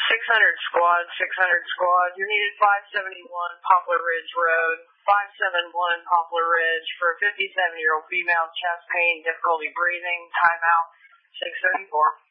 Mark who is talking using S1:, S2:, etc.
S1: 600 squad. You're needed 571 Poplar Ridge Road, 571 Poplar Ridge for a 57-year-old female, chest pain, difficulty breathing, timeout, 634.